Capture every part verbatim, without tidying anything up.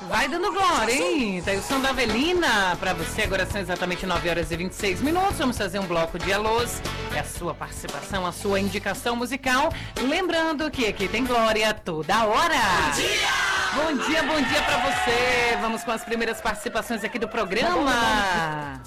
Vai dando glória, hein? Tá aí o som da Avelina pra você. Agora são exatamente nove horas e vinte e seis minutos. Vamos fazer um bloco de alôs. É a sua participação, a sua indicação musical. Lembrando que aqui tem glória toda hora. Bom dia! Bom dia, bom dia pra você. Vamos com as primeiras participações aqui do programa.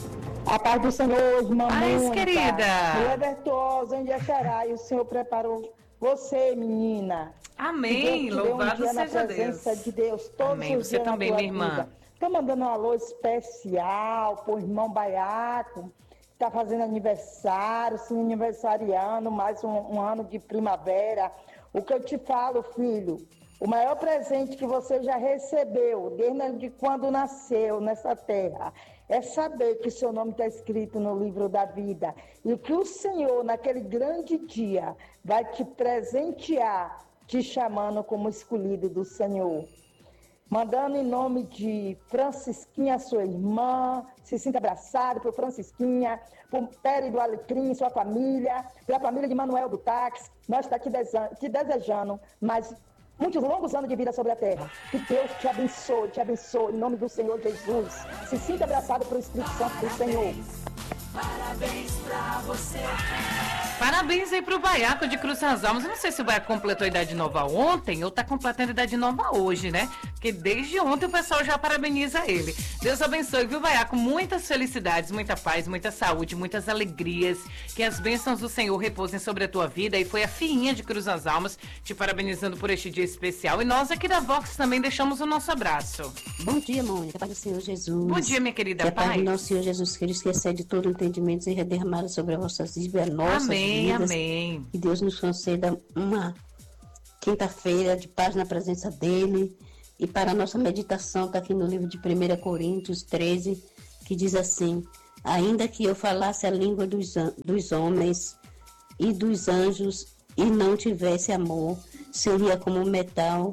A paz do Senhor, irmã Paz, Mônica, querida. mulher virtuosa, onde é será? E o Senhor preparou você, menina. Amém. Que Deus te dê um Louvado dia na seja presença Deus. de Deus todos Amém. os Você dias na também, tua minha irmã. vida. Tô mandando um alô especial pro irmão Baiaco, que tá fazendo aniversário, sim, aniversariando, mais um, um ano de primavera. O que eu te falo, filho, o maior presente que você já recebeu, desde quando nasceu nessa terra, é saber que seu nome está escrito no livro da vida e que o Senhor, naquele grande dia, vai te presentear, te chamando como escolhido do Senhor. Mandando em nome de Francisquinha, sua irmã, se sinta abraçado por Francisquinha, por Pérez do Alecrim, sua família, pela família de Manuel do Táxi. Nós estamos aqui dese- te desejando mais muitos longos anos de vida sobre a terra. Que Deus te abençoe, te abençoe, em nome do Senhor Jesus. Se sinta abraçado pelo Espírito Santo do Senhor. Parabéns pra você. Parabéns aí pro Baiaco de Cruz das Almas. Eu não sei se o Baiaco completou a idade nova ontem ou tá completando a idade nova hoje, né? Porque desde ontem o pessoal já parabeniza ele. Deus abençoe, viu, Baiaco? Muitas felicidades, muita paz, muita saúde, muitas alegrias. Que as bênçãos do Senhor repousem sobre a tua vida. E foi a Fiinha de Cruz das Almas te parabenizando por este dia especial. E nós aqui da Vox também deixamos o nosso abraço. Bom dia, Mônica. Paz do Senhor Jesus. Bom dia, minha querida. Que a paz Paz. do nosso Senhor Jesus Cristo, que excede todo entendimento, seja derramada sobre as vossas vidas, nossas Amém, vidas. amém. Que Deus nos conceda uma quinta-feira de paz na presença dEle. E para a nossa meditação, está aqui no livro de primeira Coríntios treze, que diz assim: ainda que eu falasse a língua dos, an- dos homens e dos anjos e não tivesse amor, seria como metal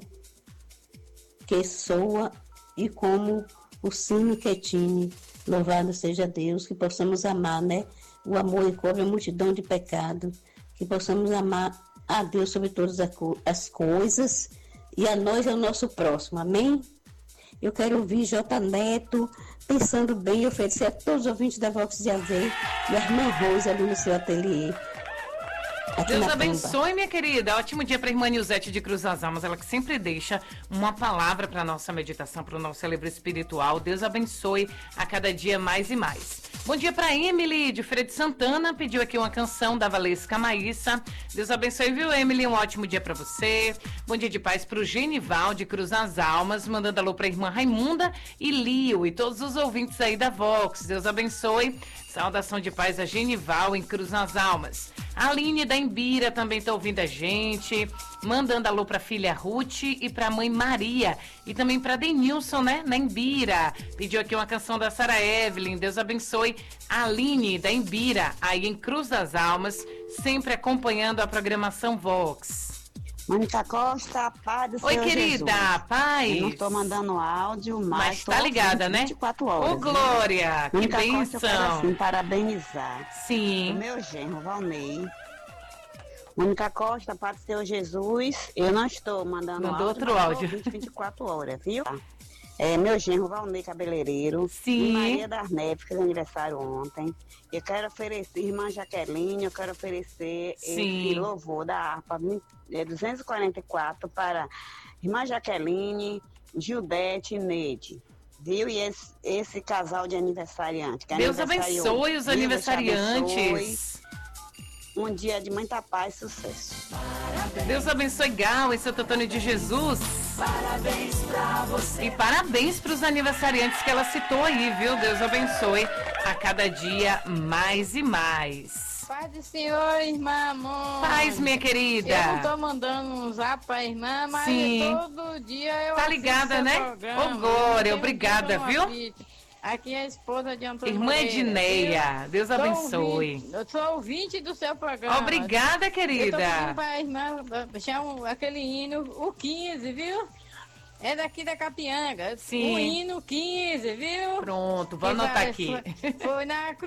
que soa e como o sino que tine. Louvado seja Deus, que possamos amar, né? O amor encobre a multidão de pecado, que possamos amar a Deus sobre todas a co- as coisas e a nós e ao nosso próximo, amém? Eu quero ouvir J. Neto, pensando bem e oferecer a todos os ouvintes da Vox de A V e a irmã Rose ali no seu ateliê. Aqui Deus na Pampa. abençoe, minha querida. Ótimo dia para a irmã Nilzete de Cruz das Almas. Ela que sempre deixa uma palavra para nossa meditação, para o nosso celebre espiritual. Deus abençoe a cada dia mais e mais. Bom dia para Emily de Feira de Santana. Pediu aqui uma canção da Valesca Maíssa. Deus abençoe, viu, Emily? Um ótimo dia para você. Bom dia de paz para o Genival de Cruz das Almas. Mandando alô para a irmã Raimunda e Lio e todos os ouvintes aí da Vox. Deus abençoe. Saudação de paz a Genival em Cruz das Almas. A Aline da Embira também está ouvindo a gente, mandando alô para a filha Ruth e para a mãe Maria e também para Denilson, né, na Embira. Pediu aqui uma canção da Sarah Evelyn. Deus abençoe a Aline da Embira, aí em Cruz das Almas, sempre acompanhando a programação Vox. Mônica Costa, paz do Oi, Senhor querida, Jesus. paz. Eu não estou mandando áudio, mas, Mas tá tô ligada, né? vinte e quatro horas. Ô, Glória, que Mônica Costa, eu quero bênção. assim, parabenizar o Sim. meu genro, Valnei. Mônica Costa, paz do Senhor Jesus. Eu não estou mandando Mandou áudio, outro mas tô áudio. vinte, vinte e quatro horas, viu? É, meu genro, Valnei Cabeleireiro. Sim. E Maria das Neves, fez aniversário ontem. Eu quero oferecer, irmã Jaqueline, eu quero oferecer Sim. esse louvor da harpa é, duzentos e quarenta e quatro para irmã Jaqueline, Gildete e Neide. Viu? E esse, esse casal de aniversariante. que Deus aniversariou. abençoe os Deus te aniversariantes. abençoe. Um dia de muita paz e sucesso. Deus abençoe Gal em Santo Antônio de Jesus. Parabéns pra você. E parabéns para os aniversariantes que ela citou aí, viu? Deus abençoe a cada dia mais e mais. Paz do Senhor, irmã amor. Paz, minha querida. Eu não tô mandando um zap pra irmã, mas Sim. todo dia eu Tá assisto ligada, seu né? programa. Ô, Glória, Tem um obrigada, dia que eu viu? não assisto. Aqui é a esposa de Antônio Irmã Moreira, Edneia, viu? Deus Sou abençoe. ouvinte- Eu sou ouvinte do seu programa. Obrigada, Eu tô querida. pedindo pra irmã deixar um, aquele hino, o quinze, viu? É daqui da Capianga. Sim. O hino quinze, viu? Pronto, vou Que anotar vai- aqui. Foi, foi na